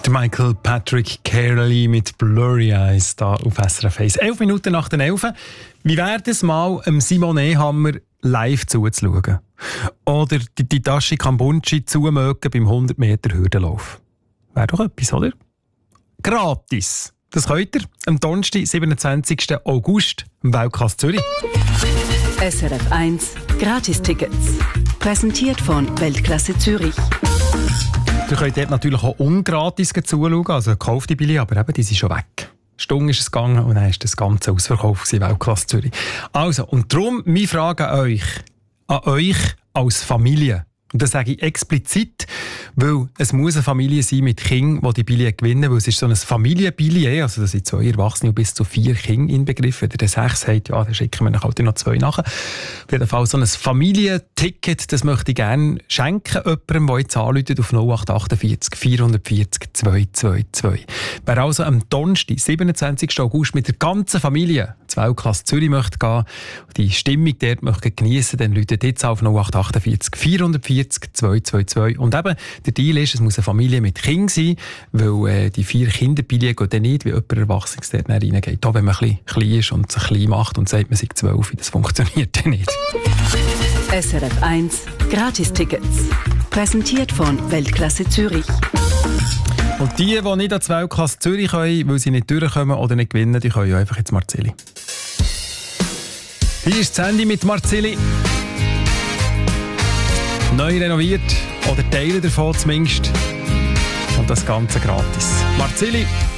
Michael Patrick Carey mit Blurry Eyes da auf SRF 1. 11 Minuten nach den 11. Wie wäre es mal, Simon Ehammer live zuzuschauen? Oder die Tashi Kambunchi zumögen beim 100-Meter-Hürdenlauf? Wäre doch etwas, oder? Gratis! Das könnt ihr am Donnerstag, 27. August, im Weltklasse Zürich. SRF 1 Gratis-Tickets. Präsentiert von Weltklasse Zürich. Ihr könnt dort natürlich auch ungratis zuschauen, also kauft die Bilder, aber eben, die sind schon weg. Stunde ist es gegangen und dann ist das Ganze ausverkauft in Weltklasse Zürich. Also, und darum meine Frage an euch als Familie. Und das sage ich explizit, weil es muss eine Familie sein mit Kindern, die die Billet gewinnen, weil es ist so ein Familienbillet, also da sind 2 Erwachsene und bis zu 4 Kinder inbegriffen. Wenn ihr 6 habt, ja, dann schicken wir halt noch 2 nachher. Auf jeden Fall so ein Familienticket, das möchte ich gerne schenken, jemandem, der jetzt anruft auf 0848 440 222. Wer also am Donnerstag, 27. August, mit der ganzen Familie zur Weltklasse Zürich möchte gehen, die Stimmung dort möchte geniessen, dann ruft jetzt auf 0848 440 222. Und eben, der Deal ist, es muss eine Familie mit Kindern sein, weil die 4 Kinderbilien gehen dann nicht, wie jemand Erwachsenes dort reingeht. Auch wenn man ein bisschen klein ist und sich klein macht und sagt, man sei 12, das funktioniert dann nicht. SRF 1 Gratis-Tickets. Präsentiert von Weltklasse Zürich. Und die nicht an die Weltklasse Zürich können, weil sie nicht durchkommen oder nicht gewinnen, die können ja einfach jetzt Marzilli. Hier ist das Handy mit Marzilli. Neu renoviert oder Teile davon zumindest. Und das Ganze gratis. Marzilli.